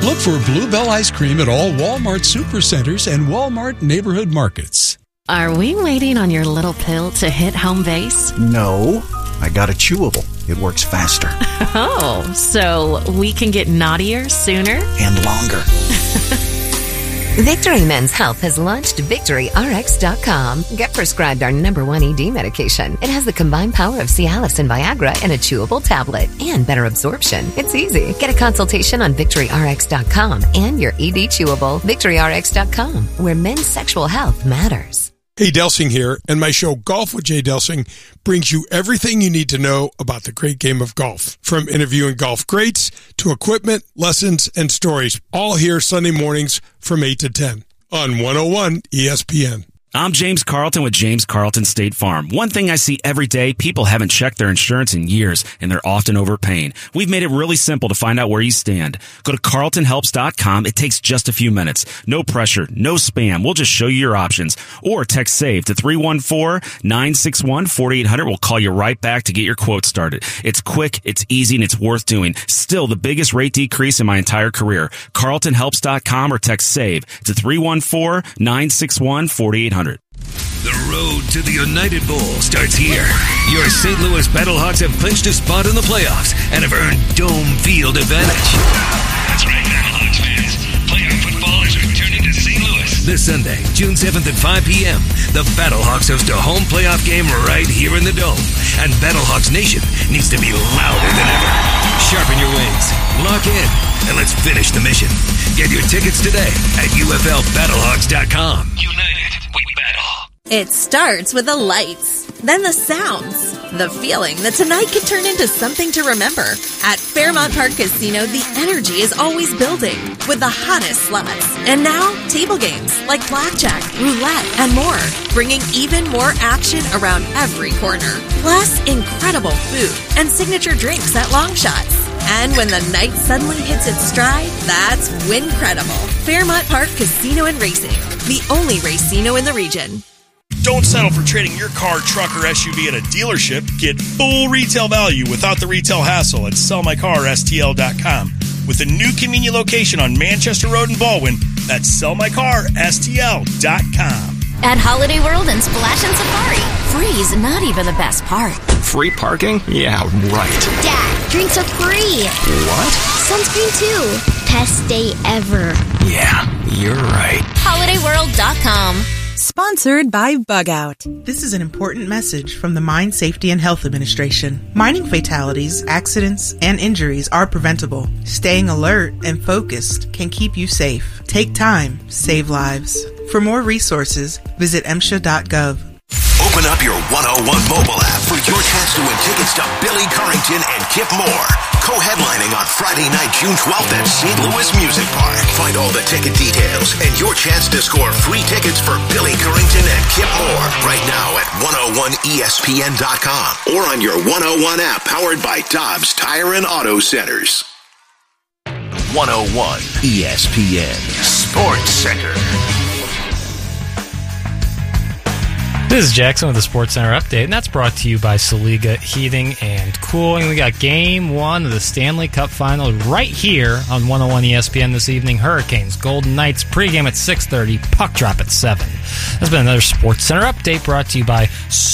Look for Bluebell Ice Cream at all Walmart Supercenters and Walmart Neighborhood Markets. Are we waiting on your little pill to hit home base? No, I got a chewable. It works faster. Oh, so we can get naughtier sooner? And longer. Victory Men's Health has launched VictoryRx.com. Get prescribed our #1 ED medication. It has the combined power of Cialis and Viagra in a chewable tablet and better absorption. It's easy. Get a consultation on VictoryRx.com and your ED chewable. VictoryRx.com, where men's sexual health matters. Hey, Delsing here, and my show Golf with Jay Delsing brings you everything you need to know about the great game of golf. From interviewing golf greats to equipment, lessons, and stories. All here Sunday mornings from 8 to 10 on 101 ESPN. I'm James Carlton with James Carlton State Farm. One thing I see every day, people haven't checked their insurance in years, and they're often overpaying. We've made it really simple to find out where you stand. Go to carltonhelps.com. It takes just a few minutes. No pressure, no spam. We'll just show you your options. Or text SAVE to 314-961-4800. We'll call you right back to get your quote started. It's quick, it's easy, and it's worth doing. Still the biggest rate decrease in my entire career. carltonhelps.com or text SAVE to 314-961-4800. The road to the United Bowl starts here. Your St. Louis Battlehawks have clinched a spot in the playoffs and have earned dome field advantage. That's right, Battlehawks fans. Playoff football is returning to St. Louis. This Sunday, June 7th at 5 p.m., the Battlehawks host a home playoff game right here in the Dome. And Battlehawks Nation needs to be louder than ever. Sharpen your wings, lock in, and let's finish the mission. Get your tickets today at UFLBattlehawks.com. United, we battle. It starts with the lights, then the sounds, the feeling that tonight could turn into something to remember. At Fairmont Park Casino, the energy is always building with the hottest slots. And now, table games like blackjack, roulette, and more, bringing even more action around every corner. Plus, incredible food and signature drinks at Long Shots. And when the night suddenly hits its stride, that's Wincredible. Fairmont Park Casino and Racing, the only racino in the region. Don't settle for trading your car, truck, or SUV at a dealership. Get full retail value without the retail hassle at sellmycarstl.com. With a new convenient location on Manchester Road in Baldwin, that's sellmycarstl.com. At Holiday World and Splash and Safari, free is not even the best part. Free parking? Yeah, right. Dad, drinks are free. What? Sunscreen too. Best day ever. Yeah, you're right. HolidayWorld.com. Sponsored by Bug Out. This is an important message from the Mine Safety and Health Administration. Mining fatalities, accidents, and injuries are preventable. Staying alert and focused can keep you safe. Take time, save lives. For more resources, visit MSHA.gov. Open up your 101 mobile app for your chance to win tickets to Billy Currington and Kip Moore. Co-headlining on Friday night, June 12th at St. Louis Music Park. Find all the ticket details and your chance to score free tickets for Billy Currington and Kip Moore right now at 101ESPN.com or on your 101 app powered by Dobbs Tire and Auto Centers. 101 ESPN Sports Center. This is Jackson with the Sports Center update, and that's brought to you by Saliga Heating and Cooling. We got Game 1 of the Stanley Cup Final right here on 101 ESPN this evening. Hurricanes, Golden Knights, pregame at 6:30, puck drop at 7. That's been another Sports Center update brought to you by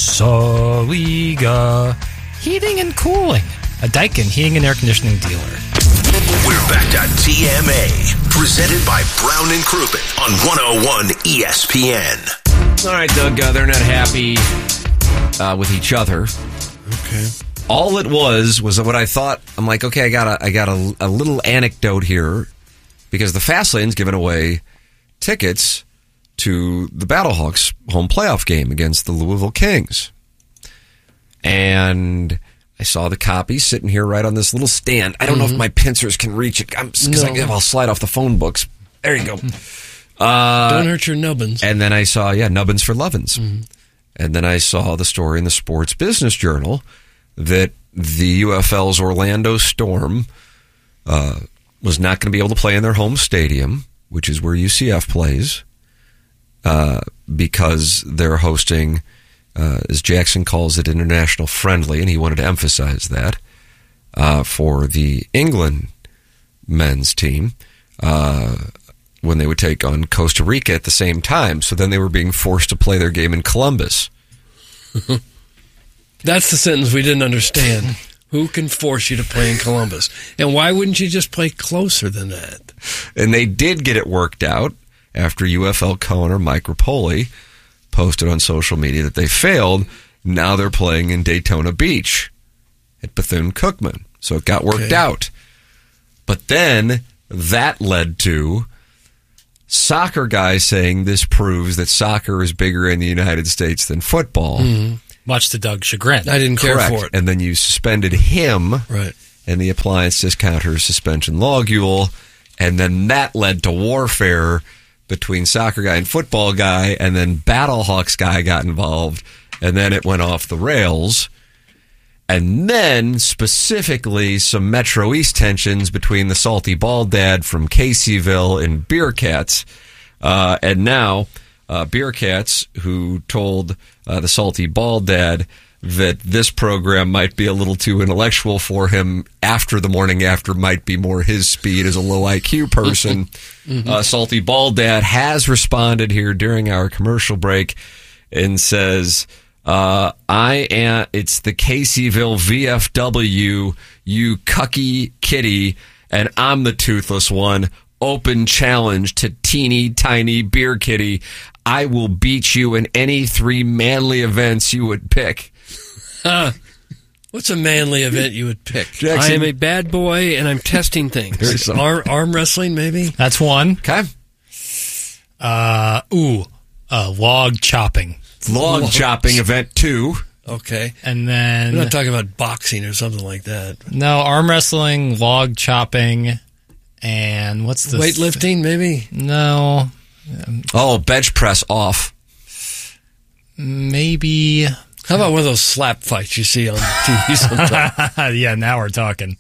Saliga Heating and Cooling, a Daikin heating and air conditioning dealer. We're back to TMA, presented by Brown and Crouppen on 101 ESPN. All right, Doug, they're not happy with each other. Okay. All it was what I thought. I'm like, okay, I got a little anecdote here because the Fastlane's giving away tickets to the Battlehawks home playoff game against the Louisville Kings. And I saw the copy sitting here right on this little stand. I don't know if my pincers can reach it because I'll slide off the phone books. There you go. Don't hurt your nubbins. And then I saw, nubbins for lovins. Mm-hmm. And then I saw the story in the Sports Business Journal that the UFL's Orlando Storm was not going to be able to play in their home stadium, which is where UCF plays, because they're hosting, as Jackson calls it, international friendly, and he wanted to emphasize that, for the England men's team. when they would take on Costa Rica at the same time. So then they were being forced to play their game in Columbus. That's the sentence we didn't understand. Who can force you to play in Columbus? And why wouldn't you just play closer than that? And they did get it worked out after UFL co-owner Mike Rapoli posted on social media that they failed. Now they're playing in Daytona Beach at Bethune-Cookman. So it got worked out. But then that led to soccer guys saying this proves that soccer is bigger in the United States than football. Mm-hmm. Much to Doug's chagrin. I didn't care for it. And then you suspended him and the appliance discounter suspension logule. And then that led to warfare between soccer guy and football guy. And then Battlehawks guy got involved. And then it went off the rails. And then, specifically, some Metro East tensions between the Salty Bald Dad from Caseyville and Beer Cats. And now, Beer Cats, who told the Salty Bald Dad that this program might be a little too intellectual for him after the morning after might be more his speed as a low IQ person. Salty Bald Dad has responded here during our commercial break and says... it's the Caseyville VFW, you cucky kitty, and I'm the toothless one. Open challenge to teeny tiny beer kitty. I will beat you in any 3 manly events you would pick. What's a manly event you would pick? Jackson. I am a bad boy and I'm testing things. Arm wrestling, maybe? That's one. Okay. Log chopping. Log chopping event 2. Okay. And then... We're not talking about boxing or something like that. No, arm wrestling, log chopping, and what's the... Weightlifting, maybe? No. Bench press off. Maybe... How about one of those slap fights you see on TV sometimes? Yeah, now we're talking.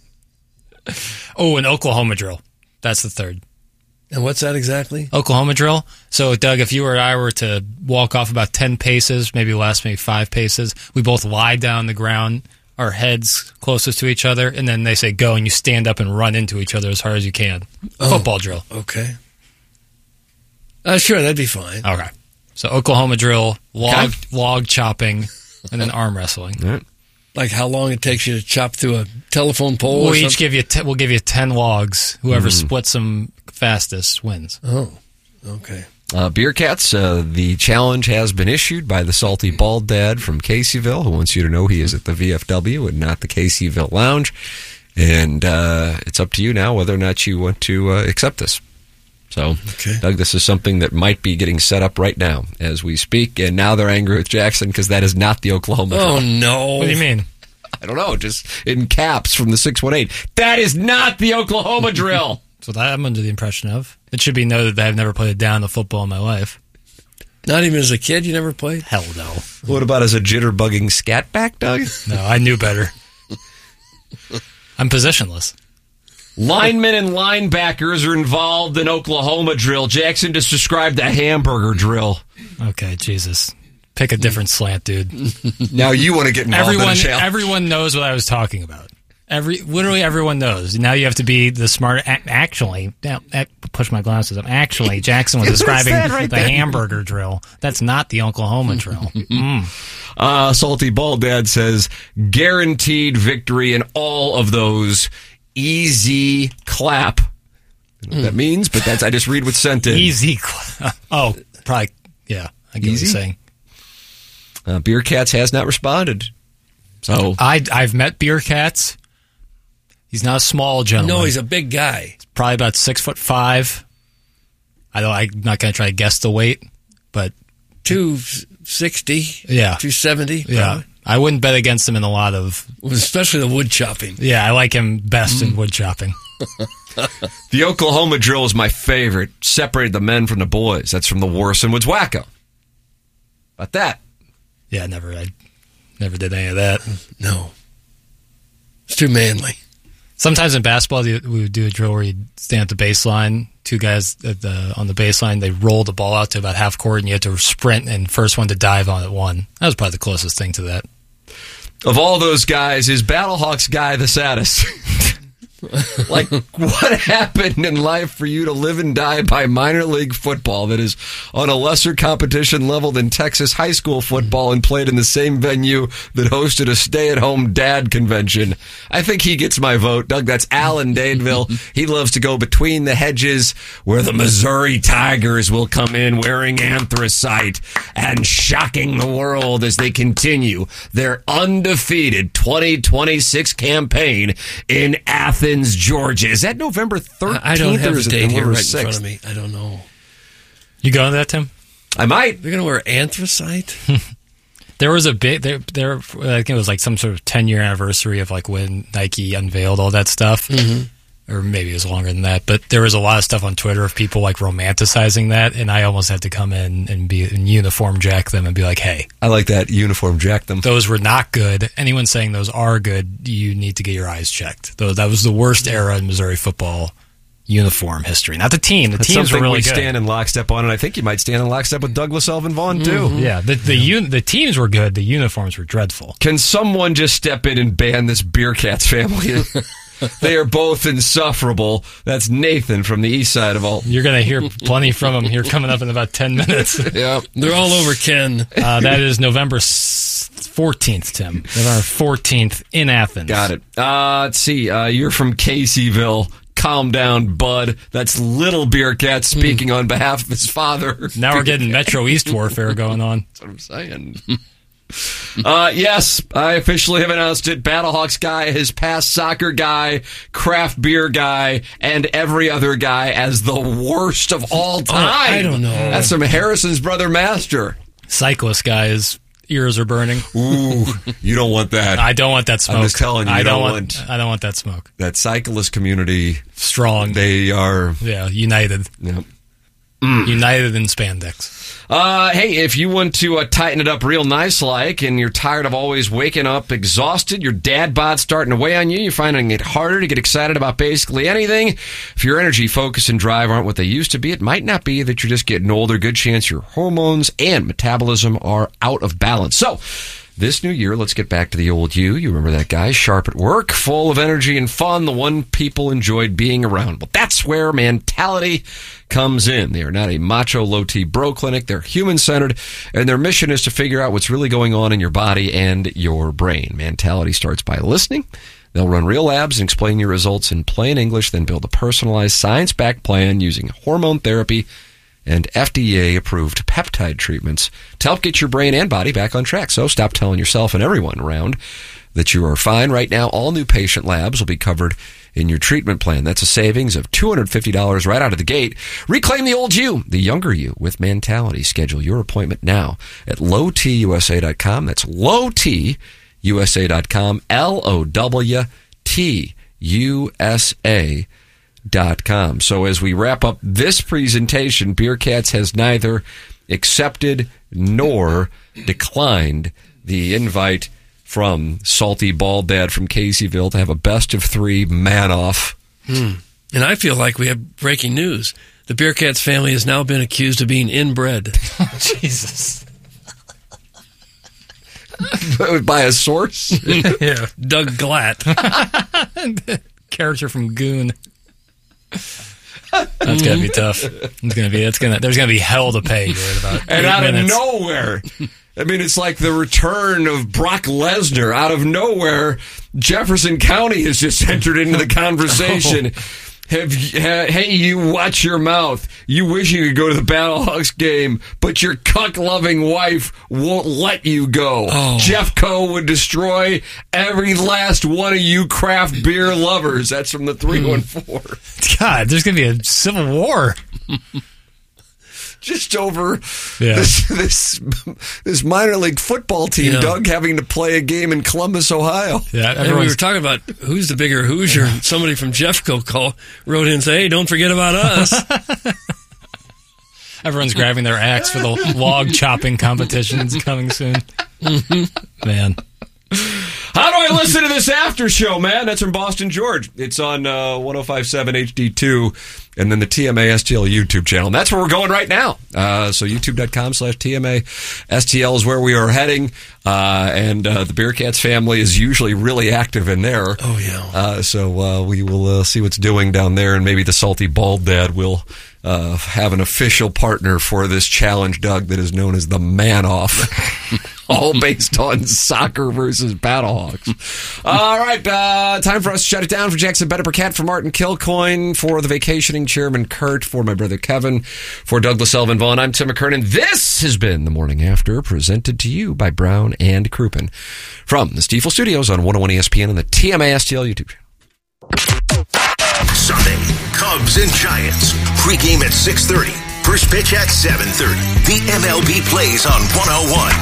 An Oklahoma drill. That's the third. And what's that exactly? Oklahoma drill. So, Doug, if you or I were to walk off about 10 paces, maybe 5 paces, we both lie down on the ground, our heads closest to each other, and then they say go, and you stand up and run into each other as hard as you can. Football drill. Okay. Sure, that'd be fine. Okay. So, Oklahoma drill, log chopping, and then arm wrestling. Right. Like how long it takes you to chop through a telephone pole? We'll give you 10 logs. Whoever splits them fastest wins. Oh, okay. Beer Cats, the challenge has been issued by the Salty Bald Dad from Caseyville, who wants you to know he is at the VFW and not the Caseyville Lounge. And it's up to you now whether or not you want to accept this. So, Doug, this is something that might be getting set up right now as we speak. And now they're angry with Jackson because that is not the Oklahoma drill. Oh, no. What do you mean? I don't know, just in caps from the 618. That is not the Oklahoma drill. That's what I'm under the impression of. It should be noted that I've never played a down of football in my life. Not even as a kid, you never played? Hell no. What about as a jitterbugging scat back, Doug? No, I knew better. I'm positionless. Linemen and linebackers are involved in Oklahoma drill. Jackson just described the hamburger drill. Okay, Jesus. Pick a different slant, dude. Now you want to get involved in a challenge. Everyone knows what I was talking about. Literally everyone knows. Now you have to be the smart... Actually, push my glasses up. Actually, Jackson was describing the hamburger drill. That's not the Oklahoma drill. Salty Bald Dad says, guaranteed victory in all of those. Easy clap. I don't know what that means, but I just read what's sent in. Easy clap. Oh, probably, yeah. I get what you're saying. Beer Cats has not responded. So I've met Beer Cats. He's not a small gentleman. No, he's a big guy. He's probably about 6'5". I'm not going to try to guess the weight, but 260. Yeah, 270. Yeah. Probably. I wouldn't bet against him in a lot of... Especially the wood chopping. Yeah, I like him best in wood chopping. The Oklahoma drill is my favorite. Separated the men from the boys. That's from the Warson Woods Wacko. About that? Yeah, I never did any of that. No. It's too manly. Sometimes in basketball, we would do a drill where you'd stand at the baseline, 2 guys on the baseline, they roll the ball out to about half court, and you had to sprint, and first one to dive on it won. That was probably the closest thing to that. Of all those guys, is Battlehawks guy the saddest? Like, what happened in life for you to live and die by minor league football that is on a lesser competition level than Texas high school football and played in the same venue that hosted a stay-at-home dad convention? I think he gets my vote. Doug, that's Alan Dadeville. He loves to go between the hedges where the Missouri Tigers will come in wearing anthracite and shocking the world as they continue their undefeated 2026 campaign in Athens, Georgia. Is that November 13th? I don't have the date here right in 6th? front of me. I don't know. You going to that, Tim? I might. They're going to wear anthracite? There was a big, I think it was like some sort of 10-year anniversary of like when Nike unveiled all that stuff. Mm-hmm. Or maybe it was longer than that. But there was a lot of stuff on Twitter of people like romanticizing that. And I almost had to come in and be in uniform jack them and be like, hey. I like that, uniform jack them. Those were not good. Anyone saying those are good, you need to get your eyes checked. That was the worst era in Missouri football uniform history. Not the team. The teams were really good. Stand in lockstep on, and I think you might stand in lockstep with Douglas Elvin Vaughn, too. Mm-hmm. Yeah, the teams were good. The uniforms were dreadful. Can someone just step in and ban this Beer Cats family? They are both insufferable. That's Nathan from the east side of Alton. You're going to hear plenty from him here coming up in about 10 minutes. Yeah, they're all over Ken. That is November 14th, Tim. November 14th in Athens. Got it. Let's see. You're from Caseyville. Calm down, bud. That's Little Beer Cat speaking on behalf of his father. Now we're getting Metro East warfare going on. That's what I'm saying. Yes, I officially have announced it. Battlehawks guy has passed soccer guy, craft beer guy, and every other guy as the worst of all time. I don't know. That's from Harrison's brother Master. Cyclist guys. Ears are burning. Ooh, you don't want that. I don't want that smoke. I'm just telling you, I don't want that smoke. That cyclist community, strong. They are, united. Yep. United in spandex. Hey, if you want to tighten it up real nice like, and you're tired of always waking up exhausted, your dad bod's starting to weigh on you, you're finding it harder to get excited about basically anything. If your energy, focus, and drive aren't what they used to be, it might not be that you're just getting older. Good chance your hormones and metabolism are out of balance. So, this new year, let's get back to the old you. You remember that guy, sharp at work, full of energy and fun, the one people enjoyed being around. Well, that's where Mentality comes in. They are not a macho, low-T bro clinic. They're human-centered, and their mission is to figure out what's really going on in your body and your brain. Mentality starts by listening. They'll run real labs and explain your results in plain English, then build a personalized, science-backed plan using hormone therapy and FDA-approved peptide treatments to help get your brain and body back on track. So stop telling yourself and everyone around that you are fine. Right now, all new patient labs will be covered in your treatment plan. That's a savings of $250 right out of the gate. Reclaim the old you, the younger you, with Mentality. Schedule your appointment now at lowtusa.com. That's lowtusa.com, LOWTUSA.com. So as we wrap up this presentation, Beer Cats has neither accepted nor declined the invite from Salty Bald Dad from Caseyville to have a best of three man-off. And I feel like we have breaking news. The Beer Cats family has now been accused of being inbred. Jesus. By a source? Yeah. Doug Glatt. Character from Goon. That's gonna be tough. There's gonna be hell to pay here in about 8 and out minutes. of nowhere, I mean, it's like the return of Brock Lesnar. Out of nowhere, Jefferson County has just entered into the conversation. Hey, you watch your mouth. You wish you could go to the Battlehawks game, but your cuck-loving wife won't let you go. Oh. Jeffco would destroy every last one of you craft beer lovers. That's from the 314. God, there's going to be a civil war. Just over this minor league football team, Doug, having to play a game in Columbus, Ohio. Yeah, and we were talking about who's the bigger Hoosier. Somebody from Jeffco wrote in and said, hey, don't forget about us. Everyone's grabbing their axe for the log chopping competition. It's coming soon. Man. How do do I listen to this after show, man? That's from Boston George. It's on 105.7 HD2 and then the TMA STL YouTube channel. And that's where we're going right now. So youtube.com/TMA STL is where we are heading. And the Bearcats family is usually really active in there. Oh, yeah. So we will see what's doing down there, and maybe the salty bald dad will have an official partner for this challenge, Doug, that is known as the Man-Off. All based on soccer versus Battlehawks. All right, time for us to shut it down. For Jackson Bedepercat, for Martin Kilcoyne, for the vacationing chairman Kurt, for my brother Kevin, for Douglas Elvin Vaughn, I'm Tim McKernan. This has been The Morning After, presented to you by Brown and Crouppen from the Stiefel Studios on 101 ESPN and the TMA STL YouTube channel. Sunday, Cubs and Giants. Pre-game at 6:30. First pitch at 7:30. The MLB plays on 101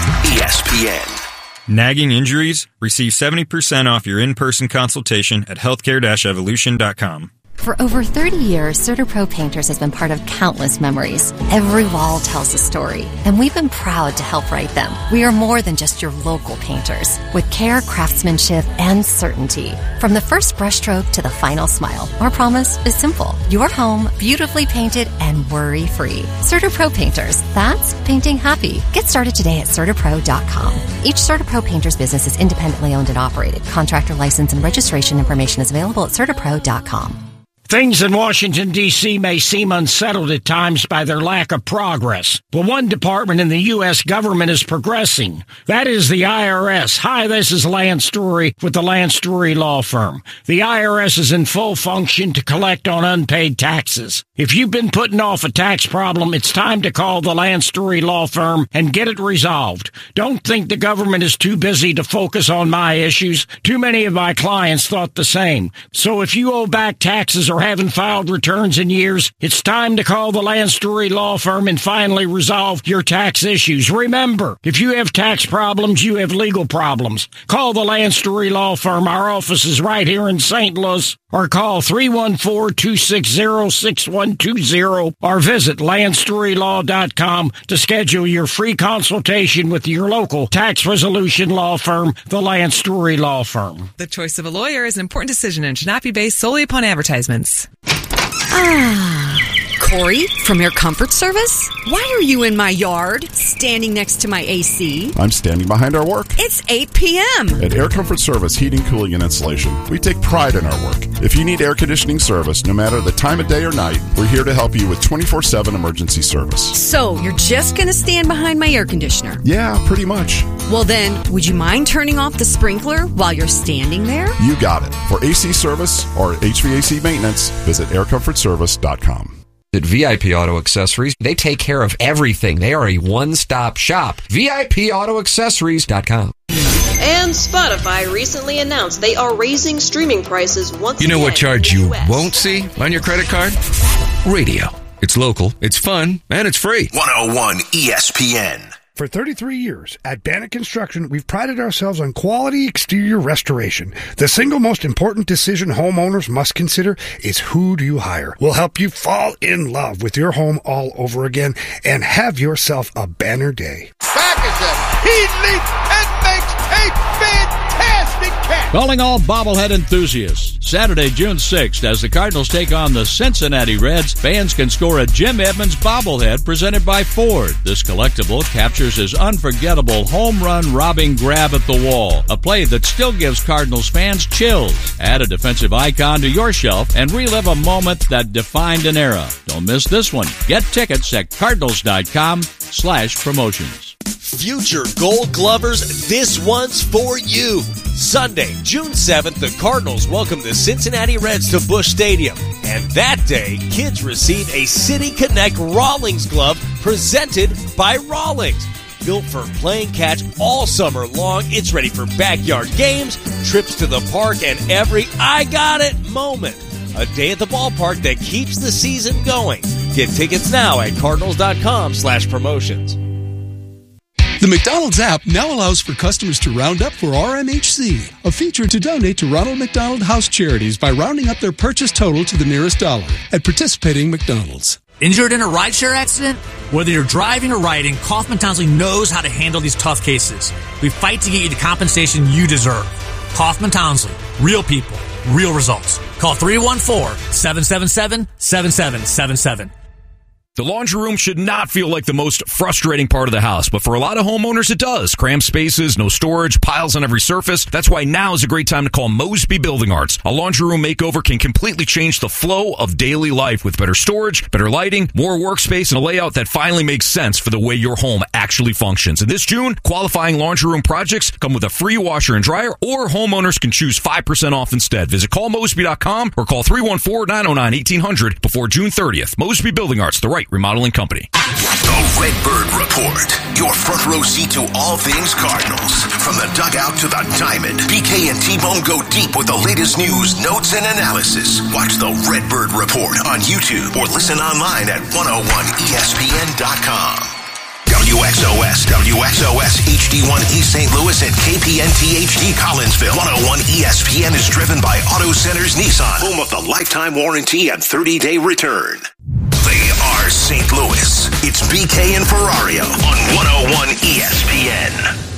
ESPN. Nagging injuries? Receive 70% off your in-person consultation at healthcare-evolution.com. For over 30 years, CertaPro Painters has been part of countless memories. Every wall tells a story, and we've been proud to help write them. We are more than just your local painters, with care, craftsmanship, and certainty. From the first brushstroke to the final smile, our promise is simple. Your home, beautifully painted and worry-free. CertaPro Painters, that's painting happy. Get started today at CertaPro.com. Each CertaPro Painters business is independently owned and operated. Contractor license and registration information is available at CertaPro.com. Things in Washington, D.C. may seem unsettled at times by their lack of progress, but one department in the U.S. government is progressing. That is the IRS. Hi, this is Lance Story with the Lance Story Law Firm. The IRS is in full function to collect on unpaid taxes. If you've been putting off a tax problem, it's time to call the Lance Story Law Firm and get it resolved. Don't think the government is too busy to focus on my issues. Too many of my clients thought the same. So if you owe back taxes or haven't filed returns in years, it's time to call the Lance Story Law Firm and finally resolve your tax issues. Remember, if you have tax problems, you have legal problems. Call the Lance Story Law Firm. Our office is right here in St. Louis. Or call 314-260-6120 or visit LanceStoryLaw.com to schedule your free consultation with your local tax resolution law firm, the Lance Story Law Firm. The choice of a lawyer is an important decision and should not be based solely upon advertisements. Corey, from Air Comfort Service? Why are you in my yard, standing next to my AC? I'm standing behind our work. It's 8 p.m. At Air Comfort Service Heating, Cooling, and Insulation, we take pride in our work. If you need air conditioning service, no matter the time of day or night, we're here to help you with 24/7 emergency service. So, you're just going to stand behind my air conditioner? Yeah, pretty much. Well then, would you mind turning off the sprinkler while you're standing there? You got it. For AC service or HVAC maintenance, visit aircomfortservice.com. At VIP Auto Accessories, they take care of everything. They are a one-stop shop. VIPAutoAccessories.com. And Spotify recently announced they are raising streaming prices once again. You know what charge you won't see on your credit card? Radio. It's local, it's fun, and it's free. 101 ESPN. For 33 years, at Bannock Construction, we've prided ourselves on quality exterior restoration. The single most important decision homeowners must consider is who do you hire. We'll help you fall in love with your home all over again and have yourself a banner day. Back he leaps and makes a fantastic catch. Calling all bobblehead enthusiasts. Saturday, June 6th, as the Cardinals take on the Cincinnati Reds, fans can score a Jim Edmonds bobblehead presented by Ford. This collectible captures his unforgettable home run robbing grab at the wall, a play that still gives Cardinals fans chills. Add a defensive icon to your shelf and relive a moment that defined an era. Don't miss this one. Get tickets at cardinals.com/promotions. Future Gold Glovers, this one's for you. Sunday, June 7th, the Cardinals welcome the Cincinnati Reds to Busch Stadium. And that day, kids receive a City Connect Rawlings glove presented by Rawlings. Built for playing catch all summer long, it's ready for backyard games, trips to the park, and every I got it moment. A day at the ballpark that keeps the season going. Get tickets now at cardinals.com/promotions. The McDonald's app now allows for customers to round up for RMHC, a feature to donate to Ronald McDonald House Charities by rounding up their purchase total to the nearest dollar at participating McDonald's. Injured in a rideshare accident? Whether you're driving or riding, Kaufman Townsley knows how to handle these tough cases. We fight to get you the compensation you deserve. Hoffman Townsley. Real people, real results. Call 314-777-7777. The laundry room should not feel like the most frustrating part of the house, but for a lot of homeowners it does. Cramped spaces, no storage, piles on every surface. That's why now is a great time to call Mosby Building Arts. A laundry room makeover can completely change the flow of daily life with better storage, better lighting, more workspace, and a layout that finally makes sense for the way your home actually functions. And this June, qualifying laundry room projects come with a free washer and dryer, or homeowners can choose 5% off instead. Visit callmosby.com or call 314-909-1800 before June 30th. Mosby Building Arts, the right remodeling company. The Redbird Report. Your front row seat to all things Cardinals. From the dugout to the diamond, BK and T-Bone go deep with the latest news, notes, and analysis. Watch the Redbird Report on YouTube or listen online at 101ESPN.com. WXOS, HD1 East St. Louis, and KPNT HD Collinsville. 101 ESPN is driven by Auto Centers Nissan, home of the lifetime warranty and 30-day return. They are St. Louis. It's BK and Ferrario on 101 ESPN.